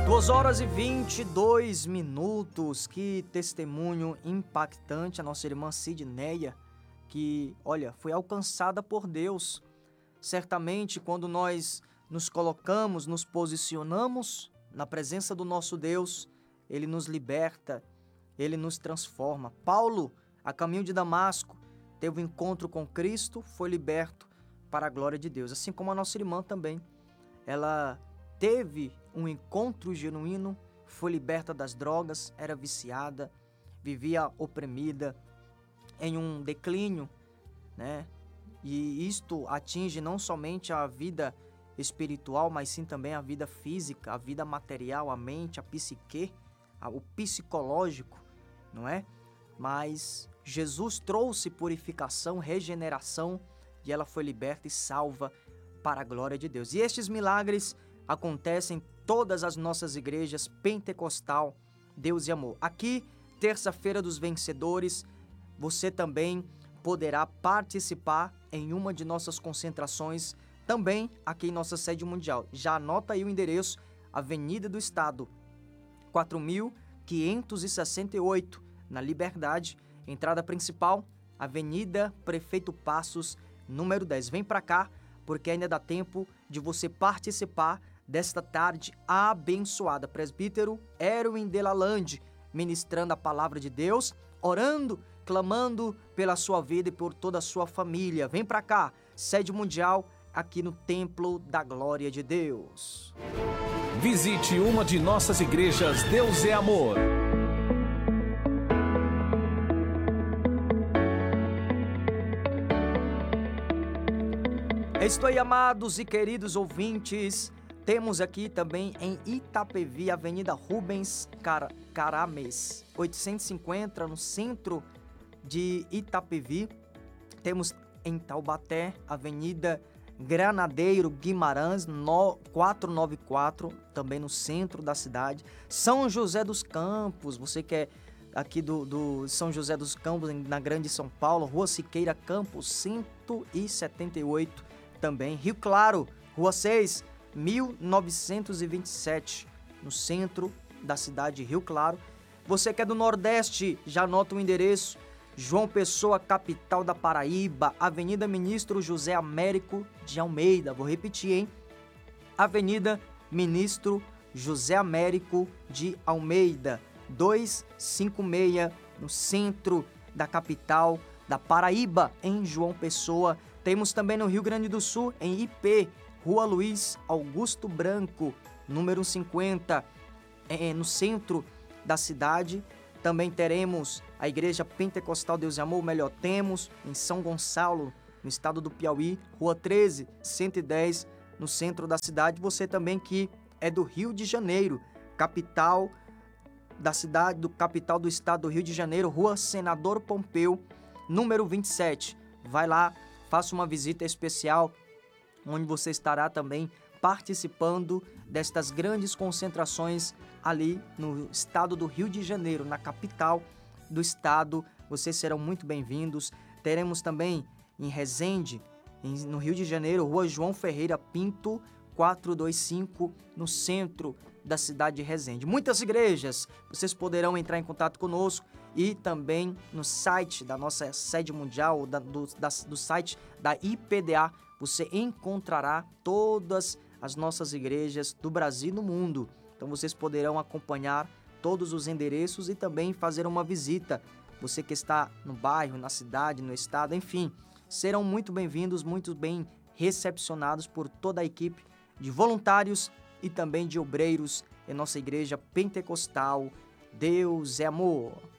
2h22. Que testemunho impactante a nossa irmã Sidneia, que, olha, foi alcançada por Deus. Certamente, quando nós nos colocamos, nos posicionamos na presença do nosso Deus, Ele nos liberta, Ele nos transforma. Paulo, a caminho de Damasco, teve um encontro com Cristo, foi liberto para a glória de Deus. Assim como a nossa irmã também, ela teve um encontro genuíno, foi liberta das drogas, era viciada, vivia oprimida, em um declínio, né? E isto atinge não somente a vida espiritual, mas sim também a vida física, a vida material, a mente, a psique, o psicológico, não é? Mas Jesus trouxe purificação, regeneração, e ela foi liberta e salva para a glória de Deus. E estes milagres acontecem em todas as nossas igrejas pentecostal, Deus e Amor. Aqui, terça-feira dos vencedores, você também poderá participar em uma de nossas concentrações, também aqui em nossa sede mundial. Já anota aí o endereço: Avenida do Estado, 4.568, na Liberdade, entrada principal, Avenida Prefeito Passos, número 10. Vem para cá, porque ainda dá tempo de você participar desta tarde abençoada. Presbítero Erwin Delalande, ministrando a palavra de Deus, orando, clamando pela sua vida e por toda a sua família. Vem para cá, sede mundial, aqui no Templo da Glória de Deus. Visite uma de nossas igrejas. Deus é Amor. Estou aí, amados e queridos ouvintes. Temos aqui também em Itapevi, Avenida Rubens Carames, 850, no centro de Itapevi. Temos em Taubaté, Avenida Granadeiro Guimarães, 494, também no centro da cidade. São José dos Campos, você que é aqui do São José dos Campos, na Grande São Paulo, Rua Siqueira Campos, 178, também. Rio Claro, Rua 6, 1927, no centro da cidade de Rio Claro. Você que é do Nordeste, já anota o endereço: João Pessoa, capital da Paraíba, Avenida Ministro José Américo de Almeida. Vou repetir, hein? Avenida Ministro José Américo de Almeida, 256, no centro da capital da Paraíba, em João Pessoa. Temos também no Rio Grande do Sul, em IP, Rua Luiz Augusto Branco, número 50, no centro da cidade. Também teremos a Igreja Pentecostal Deus e Amor, melhor, temos em São Gonçalo, no estado do Piauí, Rua 13, 110, no centro da cidade. Você também que é do Rio de Janeiro, capital da cidade, capital do estado do Rio de Janeiro, Rua Senador Pompeu, número 27. Vai lá, faça uma visita especial, onde você estará também participando destas grandes concentrações ali no estado do Rio de Janeiro, na capital do estado. Vocês serão muito bem-vindos. Teremos também em Resende, no Rio de Janeiro, Rua João Ferreira Pinto, 425, no centro da cidade de Resende. Muitas igrejas, vocês poderão entrar em contato conosco e também no site da nossa sede mundial, do site da IPDA, você encontrará todas as nossas igrejas do Brasil e do mundo. Então vocês poderão acompanhar todos os endereços e também fazer uma visita. Você que está no bairro, na cidade, no estado, enfim, serão muito bem-vindos, muito bem recepcionados por toda a equipe de voluntários e também de obreiros em nossa igreja pentecostal. Deus é Amor.